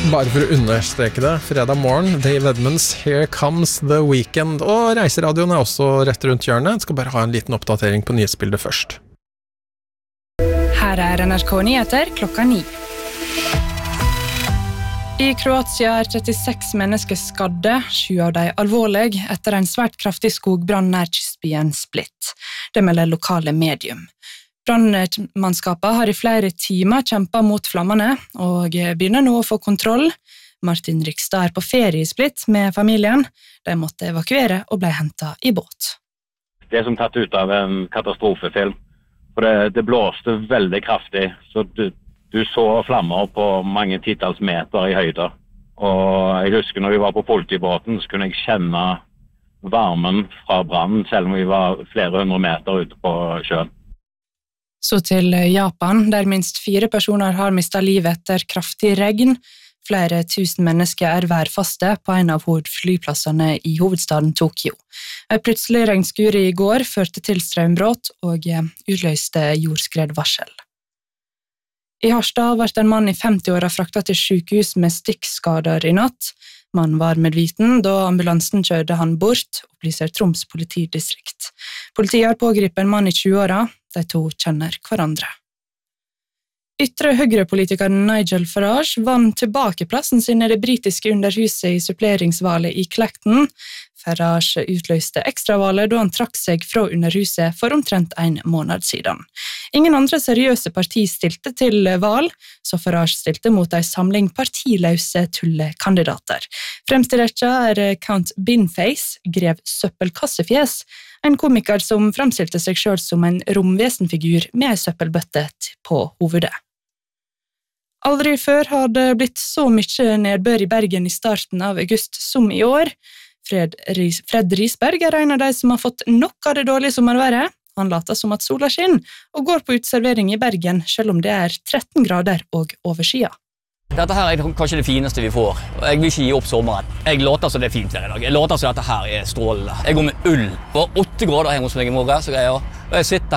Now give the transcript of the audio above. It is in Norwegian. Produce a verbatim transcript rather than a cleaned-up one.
Bare for å understreke det, fredag morgen, Dave Edmunds, Here Comes the Weekend, og Reiseradioen er også rett rundt hjørnet. Skal bare ha en liten oppdatering på nyhetsbildet først. Her er N R K Nyheter klokka ni. I Kroatia er trettiseks mennesker skadde, sju av de alvorlig, etter en svært kraftig skogbrann nær kystbyen Split. Det melder lokale medium. Brannmannskapet har i flere timer kjempet mot flammene, og begynner nå å få kontroll. Martin Rikstad er på ferie i Split med familien. De måtte evakuere og ble hentet i båt. Det er som tatt ut av en katastrofefilm. For det, det blåste veldig kraftig, så du, du så flammer på mange titalls meter i høyde. Og jeg husker når vi var på politibåten, så kunne jeg kjenne varmen fra brannen, selv om vi var flere hundre meter ute på sjøen. Så til Japan, der minst fire personer har mistet livet etter kraftig regn. Flere tusen mennesker er værfaste på en av hovedflyplassene i hovedstaden Tokyo. En plutselig regnskur i går førte til strømbrott og utløste jordskredvarsel. I Harstad ble en mann i femti-åra fraktet til sykehus med stikkskader i natt. Mannen var medviten da ambulansen kjørte han bort, opplyser Troms politidistrikt. Politiet har pågripet en mann i tjue-åra, de to kjenner hverandre. Ytre høyrepolitikeren Nigel Farage vant tilbake plassen sin i det britiske underhuset i suppleringsvalget i Clacton. Farage utløste ekstravalget da han trakk seg fra underhuset for omtrent en måned siden. Ingen andre seriøse parti stilte til valg, så Farage stilte mot en samling partiløse tullekandidater. Fremst i rekka er Count Binface, grev søppelkassefjes, en komiker som fremstilte seg selv som en romvesenfigur med en søppelbøtte på hovedet. Aldri før har det blitt så mye nedbør i Bergen i starten av august som i år. Fred, Ries, Fred Risberg er en av de som har fått nok av det dårlige sommerværet. Han later som at sola skinner og går på uteservering i Bergen, selv om det er tretten grader og overskya. Dette her er kanskje det fineste vi får. Jeg vil ikke gi opp sommeren. Jeg later som det er fint her i dag. Jeg later som dette her er strålende. Jeg går med ull. Bare åtte grader hjemme hos meg i morgen, så greier jeg. Og jeg sitter